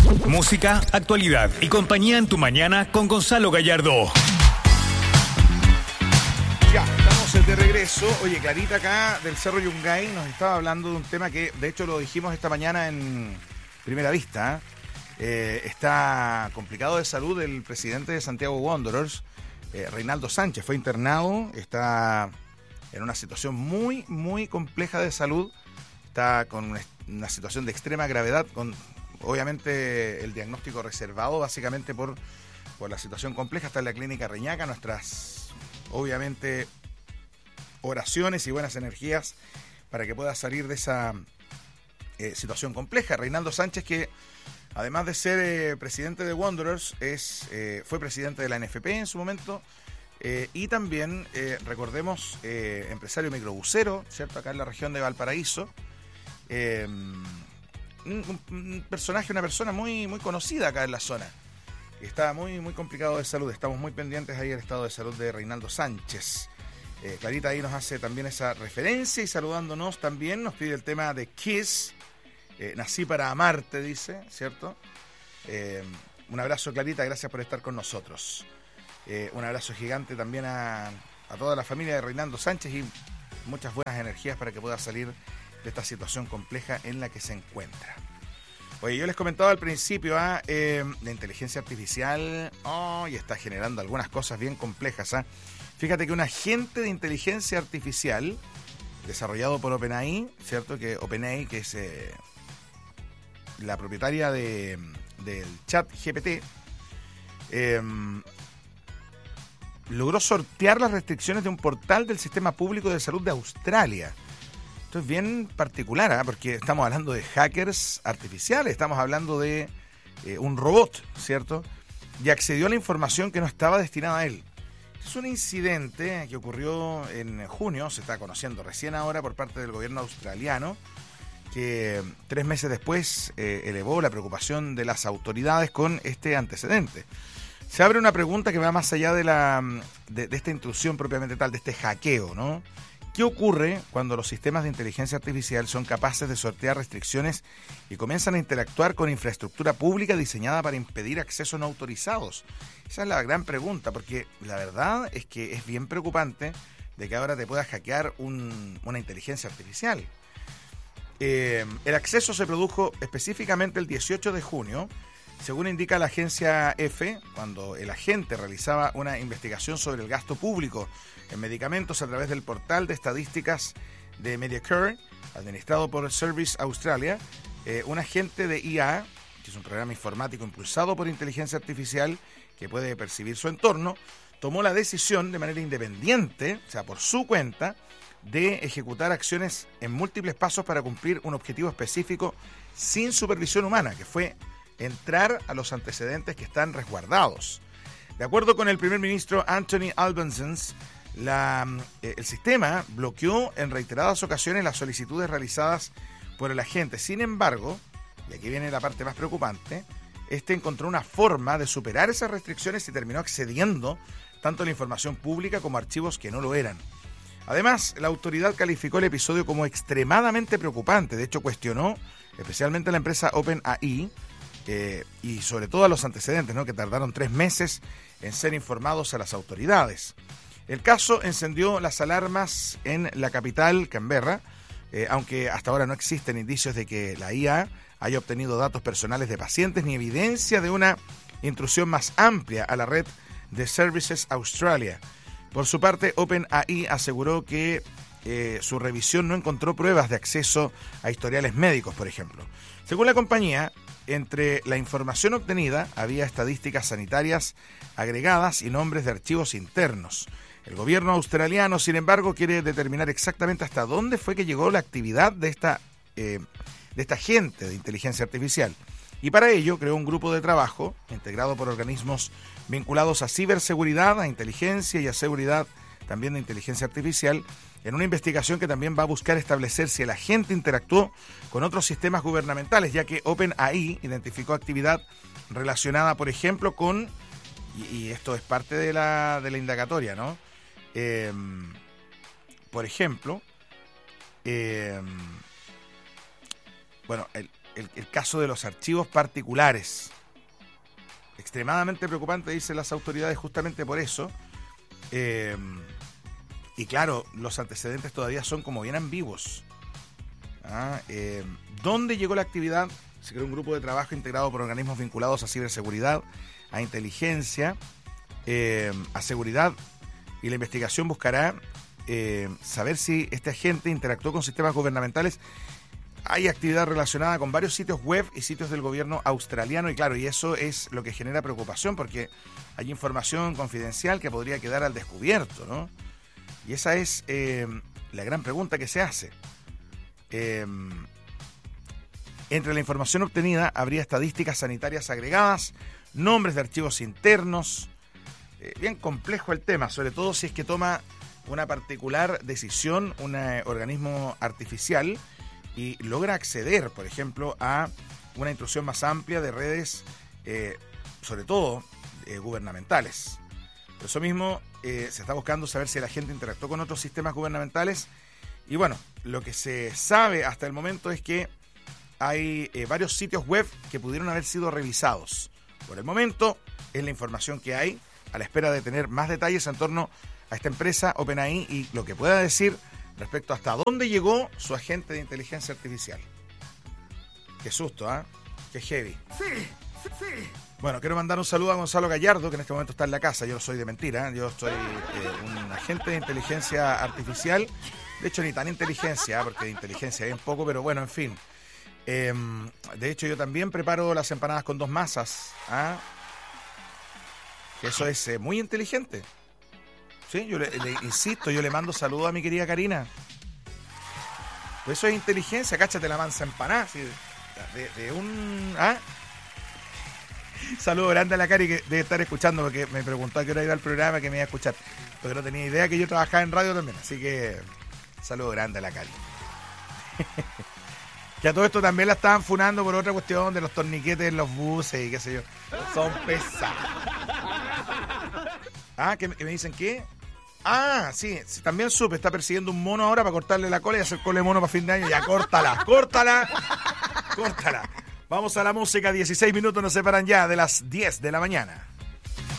Música, actualidad y compañía en tu mañana con Gonzalo Gallardo. Ya, estamos de regreso. Oye, Clarita acá del Cerro Yungay nos estaba hablando de un tema que de hecho lo dijimos esta mañana en Primera Vista. Está complicado de salud el presidente de Santiago Wanderers, Reinaldo Sánchez. Fue internado, está en una situación muy, muy compleja de salud. Está con una situación de extrema gravedad, con obviamente el diagnóstico reservado básicamente por la situación compleja. Está en la clínica Reñaca. Nuestras, obviamente, oraciones y buenas energías para que pueda salir de esa situación compleja. Reinaldo Sánchez, que además de ser presidente de Wanderers, fue presidente de la NFP en su momento, y también, recordemos, empresario microbusero, ¿cierto? Acá en la región de Valparaíso. Un personaje, una persona muy, muy conocida acá en la zona. Está muy, muy complicado de salud. Estamos muy pendientes ahí del estado de salud de Reinaldo Sánchez. Clarita ahí nos hace también esa referencia y saludándonos también nos pide el tema de Kiss. Nací para amarte, dice, ¿cierto? Un abrazo, Clarita, gracias por estar con nosotros. Un abrazo gigante también a toda la familia de Reinaldo Sánchez y muchas buenas energías para que pueda salir de esta situación compleja en la que se encuentra. Oye, yo les comentaba al principio, la inteligencia artificial y está generando algunas cosas bien complejas. Fíjate que un agente de inteligencia artificial desarrollado por OpenAI, ¿cierto? Que OpenAI, que es la propietaria del chat GPT, logró sortear las restricciones de un portal del Sistema Público de Salud de Australia. Esto es bien particular, porque estamos hablando de hackers artificiales, estamos hablando de un robot, ¿cierto? Y accedió a la información que no estaba destinada a él. Es un incidente que ocurrió en junio, se está conociendo recién ahora por parte del gobierno australiano, que 3 meses después elevó la preocupación de las autoridades con este antecedente. Se abre una pregunta que va más allá de esta intrusión propiamente tal, de este hackeo, ¿no? ¿Qué ocurre cuando los sistemas de inteligencia artificial son capaces de sortear restricciones y comienzan a interactuar con infraestructura pública diseñada para impedir accesos no autorizados? Esa es la gran pregunta, porque la verdad es que es bien preocupante de que ahora te pueda hackear una inteligencia artificial. El acceso se produjo específicamente el 18 de junio, según indica la agencia EFE, cuando el agente realizaba una investigación sobre el gasto público en medicamentos a través del portal de estadísticas de Medicare, administrado por Service Australia. Un agente de IA, que es un programa informático impulsado por inteligencia artificial que puede percibir su entorno, tomó la decisión de manera independiente, o sea, por su cuenta, de ejecutar acciones en múltiples pasos para cumplir un objetivo específico sin supervisión humana, que fue entrar a los antecedentes que están resguardados. De acuerdo con el primer ministro Anthony Albanese, el sistema bloqueó en reiteradas ocasiones las solicitudes realizadas por el agente. Sin embargo, y aquí viene la parte más preocupante, encontró una forma de superar esas restricciones y terminó accediendo tanto a la información pública como a archivos que no lo eran. Además, la autoridad calificó el episodio como extremadamente preocupante. De hecho, cuestionó especialmente a la empresa OpenAI y sobre todo a los antecedentes, ¿no? Que tardaron 3 meses en ser informados a las autoridades. El caso encendió las alarmas en la capital, Canberra, aunque hasta ahora no existen indicios de que la IA haya obtenido datos personales de pacientes ni evidencia de una intrusión más amplia a la red de Services Australia. Por su parte, OpenAI aseguró que su revisión no encontró pruebas de acceso a historiales médicos, por ejemplo. Según la compañía, entre la información obtenida había estadísticas sanitarias agregadas y nombres de archivos internos. El gobierno australiano, sin embargo, quiere determinar exactamente hasta dónde fue que llegó la actividad de esta agente de inteligencia artificial. Y para ello creó un grupo de trabajo integrado por organismos vinculados a ciberseguridad, a inteligencia y a seguridad también de inteligencia artificial, en una investigación que también va a buscar establecer si el agente interactuó con otros sistemas gubernamentales, ya que OpenAI identificó actividad relacionada, por ejemplo, con, y esto es parte de la indagatoria, ¿no? Por ejemplo, el caso de los archivos particulares. Extremadamente preocupante, dicen las autoridades, justamente por eso. Y claro, los antecedentes todavía son como bien ambiguos. ¿Dónde llegó la actividad? Se creó un grupo de trabajo integrado por organismos vinculados a ciberseguridad, a inteligencia, a seguridad, y la investigación buscará saber si este agente interactuó con sistemas gubernamentales. Hay actividad relacionada con varios sitios web y sitios del gobierno australiano, y claro, y eso es lo que genera preocupación, porque hay información confidencial que podría quedar al descubierto, ¿no? Y esa es la gran pregunta que se hace. Entre la información obtenida habría estadísticas sanitarias agregadas, nombres de archivos internos. Bien complejo el tema, sobre todo si es que toma una particular decisión un organismo artificial y logra acceder, por ejemplo, a una intrusión más amplia de redes, sobre todo gubernamentales. Por eso mismo se está buscando saber si la gente interactuó con otros sistemas gubernamentales. Y bueno, lo que se sabe hasta el momento es que hay varios sitios web que pudieron haber sido revisados. Por el momento es la información que hay, a la espera de tener más detalles en torno a esta empresa OpenAI y lo que pueda decir respecto hasta dónde llegó su agente de inteligencia artificial. Qué susto, ¿ah? Qué heavy. Sí. Bueno, quiero mandar un saludo a Gonzalo Gallardo, que en este momento está en la casa. Yo no soy de mentira, yo soy un agente de inteligencia artificial. De hecho, ni tan inteligencia, porque de inteligencia hay un poco, pero bueno, en fin. De hecho, yo también preparo las empanadas con 2 masas. Que eso es muy inteligente. Sí, yo le insisto, yo le mando saludos a mi querida Karina. Pues eso es inteligencia, cáchate la mansa empanada. ¿Sí? De un... Saludo grande a la Cari, que debe estar escuchando, porque me preguntó a qué hora iba al programa, que me iba a escuchar. Porque no tenía idea que yo trabajaba en radio también. Así que, saludo grande a la Cari. Que a todo esto también la estaban funando por otra cuestión de los torniquetes en los buses y qué sé yo. Son pesados. ¿Que me dicen qué? Sí, también supe, está persiguiendo un mono ahora para cortarle la cola y hacer cola de mono para fin de año. Ya, córtala. Vamos a la música, 16 minutos nos separan ya de las 10 de la mañana.